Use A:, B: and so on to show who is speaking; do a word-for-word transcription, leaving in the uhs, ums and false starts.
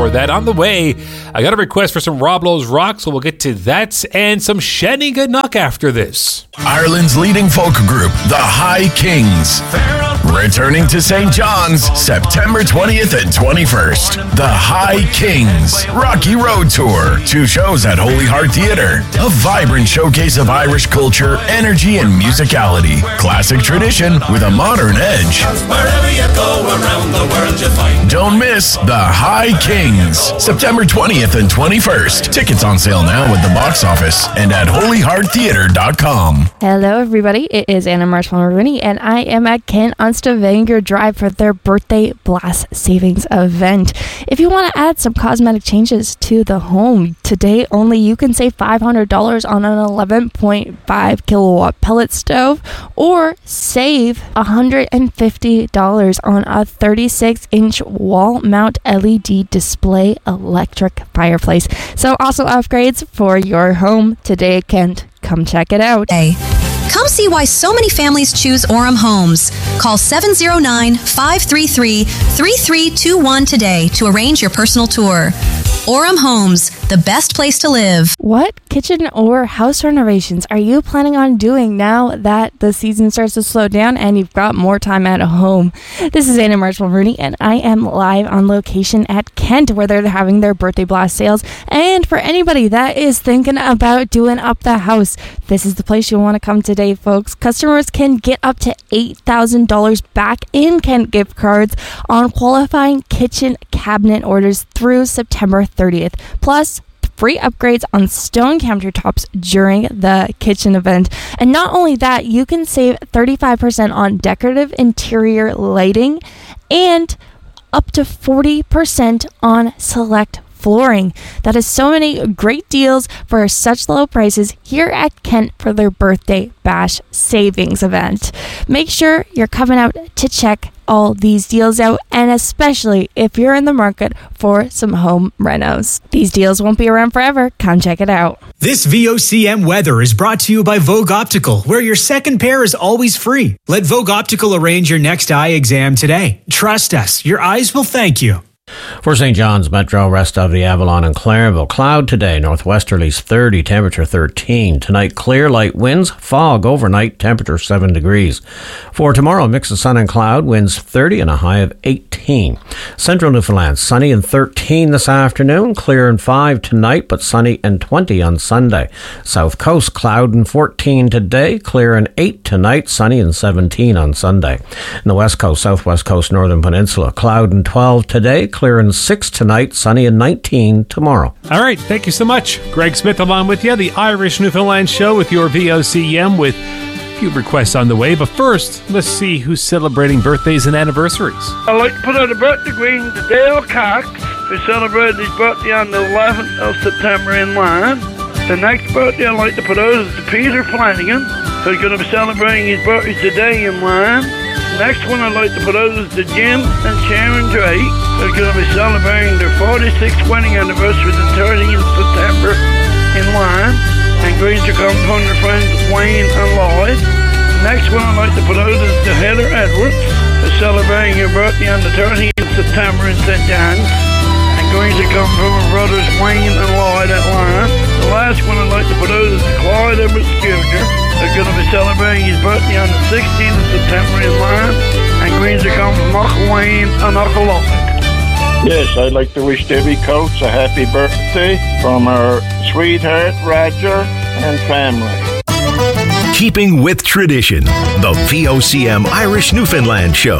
A: for that. On the way, I got a request for some Rob Lowe's rock, so we'll get to that and some Shanny Goodnuck after this.
B: Ireland's leading folk group, the High Kings. Returning to Saint John's, September twentieth and twenty-first. The High Kings Rocky Road Tour. Two shows at Holy Heart Theatre. A vibrant showcase of Irish culture, energy, and musicality. Classic tradition with a modern edge.
C: Wherever you go around the world, you find.
B: Don't miss The High Kings, September twentieth and twenty-first. Tickets on sale now at the box office and at holy heart theatre dot com.
D: Hello, everybody. It is Anna Marshall-Rooney, and I am at Kent on Stavanger Drive for their birthday blast savings event. If you want to add some cosmetic changes to the home, today only you can save five hundred dollars on an eleven point five kilowatt pellet stove, or save one hundred fifty dollars on a thirty-six inch wall mount L E D display electric fireplace. So also upgrades for your home today at Kent. Come check it out.
E: Hey. Come see why so many families choose Orem Homes. Call seven oh nine, five three three, three three two one today to arrange your personal tour. Orem Homes, the best place to live.
D: What kitchen or house renovations are you planning on doing now that the season starts to slow down and you've got more time at home? This is Anna Marshall-Rooney, and I am live on location at Kent, where they're having their birthday blast sales. And for anybody that is thinking about doing up the house, this is the place you want to come today, folks. Customers can get up to eight thousand dollars back in Kent gift cards on qualifying kitchen cabinet orders through September thirtieth. Plus, free upgrades on stone countertops during the kitchen event. And not only that, you can save thirty-five percent on decorative interior lighting and up to forty percent on select flooring. That is so many great deals for such low prices here at Kent for their birthday bash savings event. Make sure you're coming out to check all these deals out, and especially if you're in the market for some home renos. These deals won't be around forever. Come check it out.
F: This V O C M weather is brought to you by Vogue Optical, where your second pair is always free. Let Vogue Optical arrange your next eye exam today. Trust us, your eyes will thank you.
G: For Saint John's Metro, rest of the Avalon and Clarenville. Cloud today, northwesterlies thirty, temperature thirteen. Tonight, clear, light winds, fog overnight, temperature seven degrees. For tomorrow, mix of sun and cloud, winds thirty and a high of eighteen. Central Newfoundland, sunny and thirteen this afternoon, clear and five tonight, but sunny and twenty on Sunday. South Coast, cloud and fourteen today, clear and eight tonight, sunny and seventeen on Sunday. In the West Coast, Southwest Coast, Northern Peninsula, cloud and twelve today, clear and six tonight, sunny and nineteen tomorrow.
A: All right, thank you so much. Greg Smith along with you, the Irish Newfoundland Show with your V O C M, with a few requests on the way. But first, let's see who's celebrating birthdays and anniversaries.
H: I'd like to put out a birthday greeting to Dale Cox, who celebrated his birthday on the eleventh of September in line. The next birthday I'd like to put out is to Peter Flanagan, who's going to be celebrating his birthday today in line. Next one I'd like to put out is to Jim and Sharon Drake, who are going to be celebrating their forty-sixth wedding anniversary the thirtieth of September in line. And greetings are coming from their friends Wayne and Lloyd. Next one I'd like to put out is to Heather Edwards, who's celebrating her birthday on the thirtieth of September in Saint John's. And greetings are coming from her brothers Wayne and Lloyd at line. The last one I'd like to put out is to Clyde Edwards Junior They're going to be celebrating his birthday on the sixteenth of September in line, and greens are coming from Uncle Wayne and Uncle Lloyd.
I: Yes, I'd like to wish Debbie Coates a happy birthday from her sweetheart, Roger, and family.
B: Keeping with tradition, the V O C M Irish Newfoundland Show